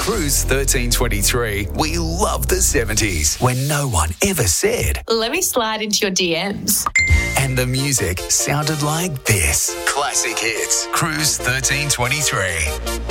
Cruise 1323, we love the 70s when no one ever said, Let me slide into your DMs. and the music sounded like this. Classic Hits, Cruise 1323.